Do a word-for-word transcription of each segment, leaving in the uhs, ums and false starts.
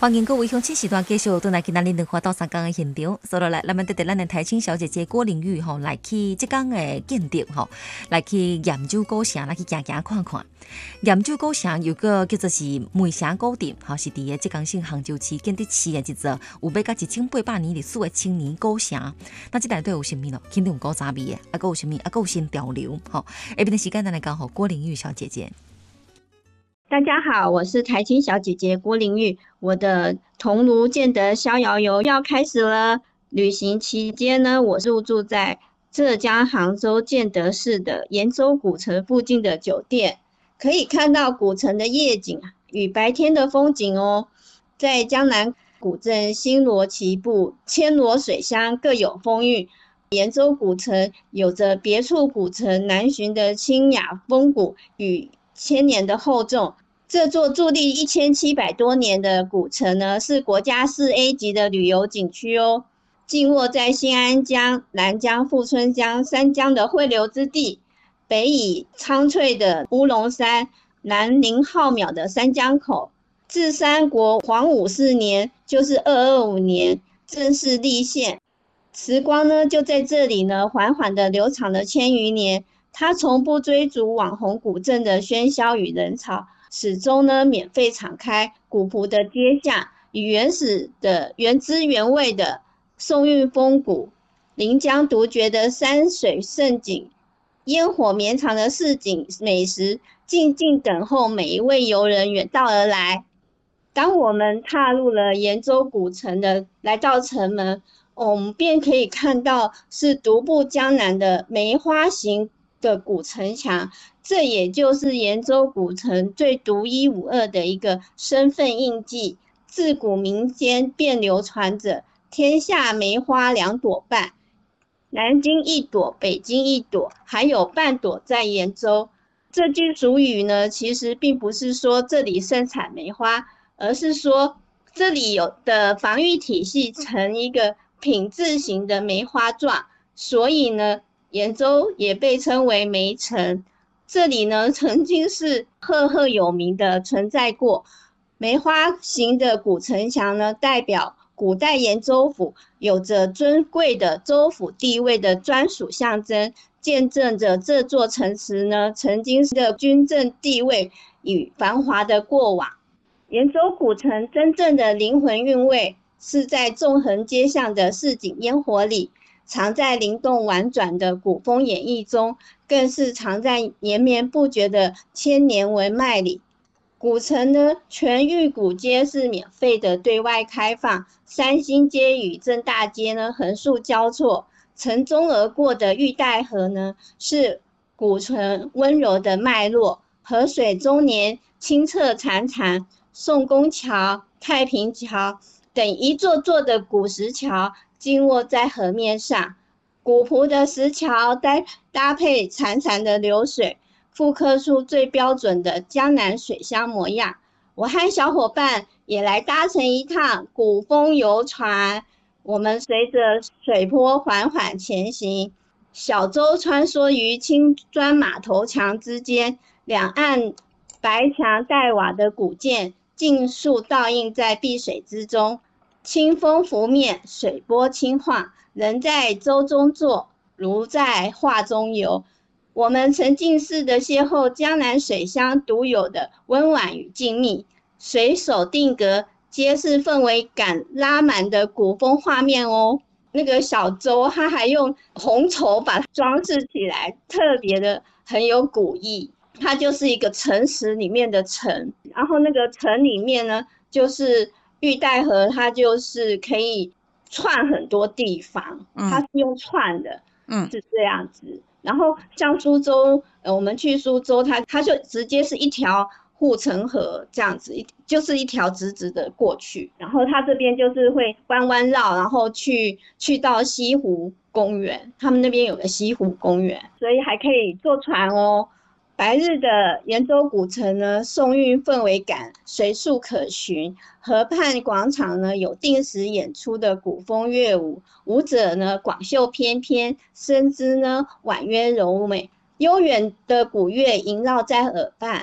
欢迎各位乡亲时段继续倒来今仔日两花到三江的现场，所以来咱们得得咱的台青小姐姐郭玲玉吼来去即江的鉴定吼，来去研究古城，来去行行看看。研究古城有个叫做是梅城古镇，吼是伫个即江省杭州市建伫市的一座有要甲一千八百年历史的青年古城。那即内底有啥物咯？肯定有古早味的，啊，还有啥物？啊，还有新潮流。吼，下边的时间咱来讲吼郭玲玉小姐姐。 大家好，我是台青小姐姐郭玲玉。我的桐庐建德逍遥游要开始了。旅行期间呢，我入住在浙江杭州建德市的延州古城附近的酒店，可以看到古城的夜景与白天的风景哦。在江南古镇星罗棋布、千罗水乡各有风韵。延州古城有着别处古城难寻的清雅风骨与千年的厚重。这座伫立一千七百多年的古城呢，是国家四 A 级的旅游景区哦。静卧在新安江、南江、富春江三江的汇流之地，北倚苍翠的乌龙山，南临浩渺的三江口。自三国黄武四年，就是二二五年正式立县。时光呢，就在这里呢，缓缓的流淌了千余年。它从不追逐网红古镇的喧嚣与人潮，始终呢免费敞开古朴的街巷与原始的原汁原味的宋韵风骨，临江独绝的山水胜景，烟火绵长的市井美食，静静等候每一位游人远道而来。当我们踏入了延州古城的来到城门，我们便可以看到是独步江南的梅花形的古城墙，这也就是延州古城最独一无二的一个身份印记。自古民间便流传着天下梅花两朵半，南京一朵，北京一朵，还有半朵在延州。这句俗语呢，其实并不是说这里盛产梅花，而是说这里有的防御体系呈一个品质型的梅花状，所以呢延州也被称为梅城。这里呢曾经是赫赫有名的存在过。梅花形的古城墙呢，代表古代延州府有着尊贵的州府地位的专属象征，见证着这座城池呢曾经的军政地位与繁华的过往。延州古城真正的灵魂韵味是在纵横街巷的市井烟火里，藏在灵动婉转的古风演绎中，更是藏在绵绵不绝的千年文脉里。古城呢，全域古街是免费的对外开放，三星街与正大街呢横竖交错，城中而过的玉带河呢，是古城温柔的脉络，河水终年清澈潺潺。宋公桥、太平桥等一座座的古石桥静卧在河面上，古朴的石桥搭搭配潺潺的流水，复刻出最标准的江南水乡模样。我和小伙伴也来搭乘一趟古风游船，我们随着水波缓缓前行，小舟穿梭于青砖码头墙之间，两岸白墙黛瓦的古建尽数倒映在碧水之中，清风拂面，水波轻晃，人在舟中坐，如在画中游。我们沉浸式的邂逅江南水乡独有的温婉与静谧，随手定格，皆是氛围感拉满的古风画面哦。那个小舟它还用红绸把它装饰起来，特别的很有古意。它就是一个城池里面的城，然后那个城里面呢，就是玉带河，它就是可以串很多地方，它是用串的，嗯，是这样子。然后像苏州，呃，我们去苏州，它它就直接是一条护城河这样子，一就是一条直直的过去，然后它这边就是会弯弯绕，然后去去到西湖公园，他们那边有个西湖公园，所以还可以坐船哦。白日的延州古城呢，宋韵氛围感随处可寻。河畔广场呢，有定时演出的古风乐舞，舞者呢广袖翩翩，身姿呢婉约柔美，悠远的古乐萦绕在耳畔。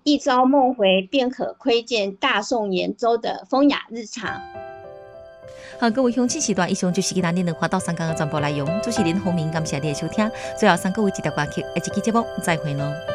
一朝梦回，便可窥见大宋延州的风雅日常。 好，各位乡亲时段，以上就是今日两花到三江的全部内容。主持人洪明，感谢你的收听。最后，送各位一条歌曲，下一期节目再会咯。